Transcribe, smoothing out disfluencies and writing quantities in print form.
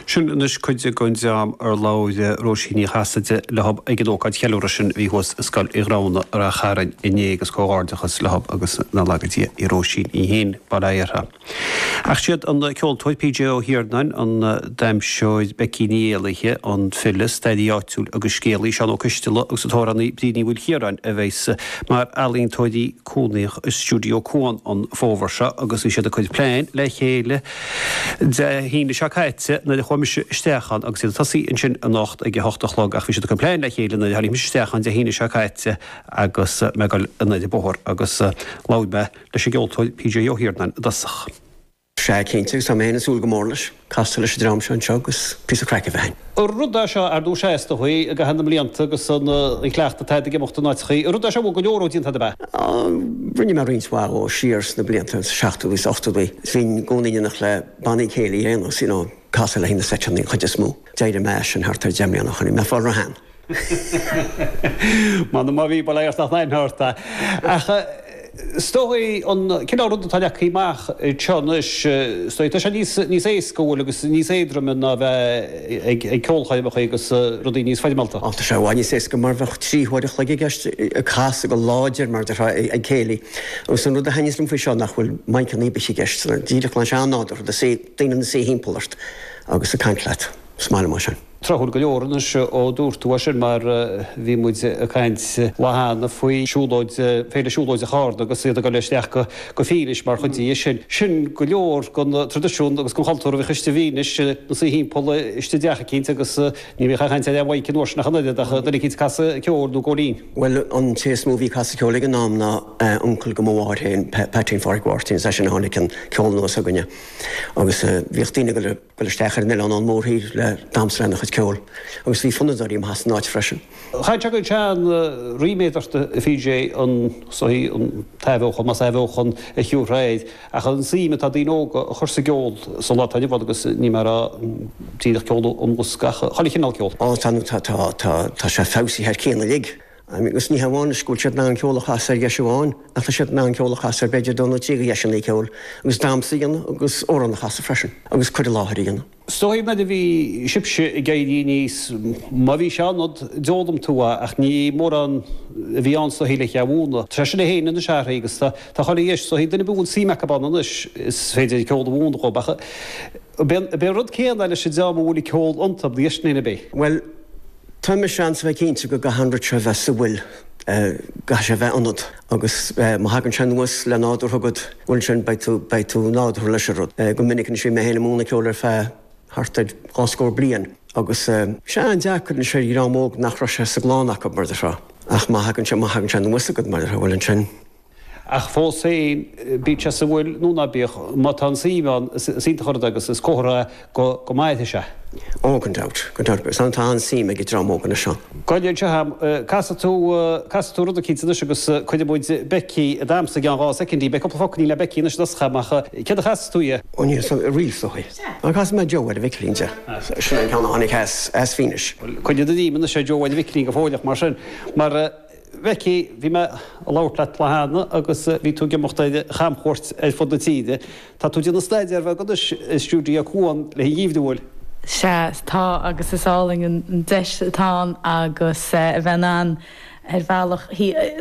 Sin is chuide gointeam ar láide Róisíní chasaide lehab ag dóáid cheúra sin bhíhos scoil i rána ar a charan inégus cóárdachas lehab agus na lagadtí i Róisín í hén baréirtha. Ach siad an ceoltóid PGO hiarnain an daimseoid becíníalathe an Phyllis Steady áitiúil agus scéalaí sean ó cistile agus atórannaí bríní bhfuil hiaran a bheits mar alíonn tóidí cúnaíoch is stúdio cúan an fómharsa agus í siad a chuid pléin le chéile de hína se caite na de chuimiise stéchan agus í tasí in sin a nacht ag 8 lag ach bhí siad a pléin le chéile na haí stéchan de hína se caite agus megal na de bóthir agus láidbe leis sé geoltóid PGO hiarnain dasach. Sé cinnte sa ména súl go mórlas, castal leis drám seán segus pís a creice bhein. Rudda se ar dú sésta chuí a go henna mlíanta agus an chleachta teide ge mochtta náidchaí. Rudda se bh go leorúdínta de bheith? Rinne mar rinsá ó sirs na blianta 6ús 8úi. Hín gúnaine nach le bannig chéala réanú sí casal le hína sechaní chuide smú. Déidir meis an hartar deimlíanach chuí me fá rahan. Man má bhí baléir nach nainthirta. Stói an cinná rudda taileachí meach teannis stoita sé níos écóil agus níos édramin a bheith ag ceolchaimach agus rudí níos feidimalta. Alta se bháin níos éca mar bheith tríhaideach le gist a casa go láidir mar ag céala. Agus san rud a henislim fao seo nach bhfuil maicin níbe sé gist. Díireach le seán náidir de sé daanaan sé hímpolart agus a caiintleat. Smáile mar sin. Trachúil go leornas ó dúirtú sin mar bhí muid a caiint lehanana faoi siúlóid féile siúlóid a cháda agus siad a go leisteach go fílis mar chudí sin go leor gon tradiisiún agus go haltúir bh chuiste bhínis na sé hímpóla iste deacha cinnte agus ní bhí chainte a bhaid cinúir na chanaide na cinnte casa ceorú goín. Well an téasmú bhí casa ceola an nám na uncle go mháirthain Patrin Fargwartin sé sin tháinig an ceolnós a gunne. Agus bhíochtíine go leistechar in an mórthaí le damsrannach ceol, agus bhí funadaí has náid freisin. Chainte go tean riméidirta a FJ an taimhchan mas éhchan a hiú réid a chu an síime tá díó chusa geol san látainine bhd agus ní mar tíidir ceolú an muscacha chaí cinál ceol. Tá sé fásaí ar céanna lig. Agus ní hamháin scúil siad ná an ceola chasar geisiúháin, a tá siad ná an ceola chasar beidir donna tí dhéisina ceol, agus dámsaíon agus óran na chasa freisin, agus chuir láthaíon. Stohí me bhí sibse i gaiidí níos má bhí seanad dódam túa ach ní mór an bhí ansta héile cheabhúna. Tre sin héana na seairtha agus tá chola dhéis so hí duna bhún símechaban is féidir ceol bhúna go bacha. Be rud céan eile sé deam bhúla ceol antab dhéisna bé. Well, tá me seans bheith cinnte go 100 tre bheith sa bhfuil ga sé bheith anad agus má hagann sin nuas le náidir thugad bhfuil sin beitú náidir leis rud. Go minic sé mé héna múna ceolar fé hartaid gáscóir blian agus sé an deacair sé rámóg nach sé sa glánach go mar seo. Ach má hagann sin nuas go mar bhfuil sin. Ach fó sé bí se sa bhfuil núna bíoch má tá síán sínta chud agus is córa go maithe se. Ó gan dat san tá an sí ag rámógan na seo. Gáil se casa tú rud a cína agus chuide buid becí a dámsa gan rá secondí be focaní le becí na chaach ce a chas túie. Ó ní riomhsóí. An cas me Joeid a bhiclínte sin an tháinig as fínis. Chuide a dína sé Joeid bhiclín go fóileach mar sin mar Veci bhí me a láirlaat lehanana agus bhí tú gemochtaide chamchóirt fod na tíide, Tá tú na sléidir bheith go stúdio chuan le díomhdúil. Se tá agus isáling an deis atá agus bhenan ar bhealach